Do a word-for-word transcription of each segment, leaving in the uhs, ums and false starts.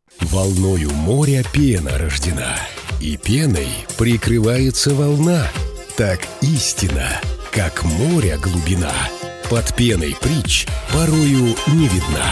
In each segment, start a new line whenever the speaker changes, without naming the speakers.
Волною моря пена рождена, и пеной прикрывается волна. Так истина, как моря глубина, под пеной притч порою не видна.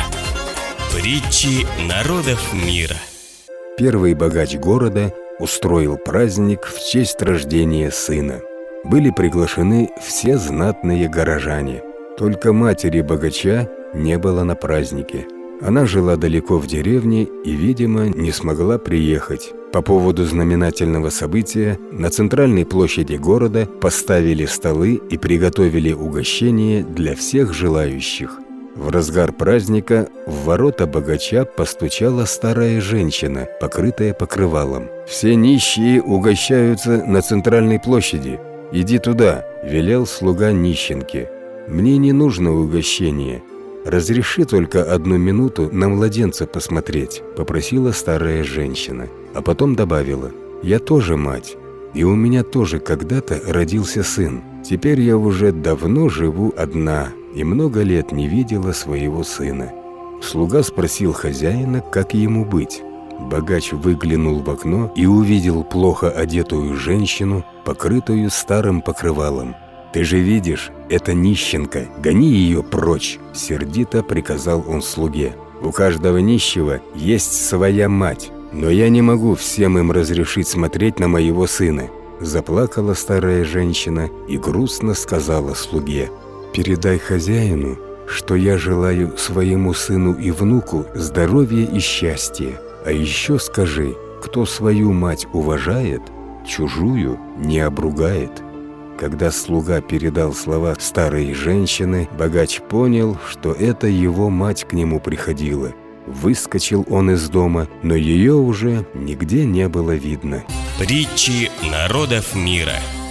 Притчи народов мира.
Первый богач города устроил праздник в честь рождения сына. Были приглашены все знатные горожане. Только матери богача не было на празднике. Она жила далеко в деревне и, видимо, не смогла приехать. По поводу знаменательного события на центральной площади города поставили столы и приготовили угощения для всех желающих. В разгар праздника в ворота богача постучала старая женщина, покрытая покрывалом. «Все нищие угощаются на центральной площади. Иди туда», – велел слуга нищенке. «Мне не нужно угощение. Разреши только одну минуту на младенца посмотреть», – попросила старая женщина. А потом добавила: «Я тоже мать, и у меня тоже когда-то родился сын. Теперь я уже давно живу одна и много лет не видела своего сына». Слуга спросил хозяина, как ему быть. Богач выглянул в окно и увидел плохо одетую женщину, покрытую старым покрывалом. «Ты же видишь, это нищенка, гони ее прочь!» – сердито приказал он слуге. «У каждого нищего есть своя мать, но я не могу всем им разрешить смотреть на моего сына». Заплакала старая женщина и грустно сказала слуге: «Передай хозяину, что я желаю своему сыну и внуку здоровья и счастья. А еще скажи, кто свою мать уважает, чужую не обругает». Когда слуга передал слова старой женщины, богач понял, что это его мать к нему приходила. Выскочил он из дома, но ее уже нигде не было видно.
Притчи народов мира.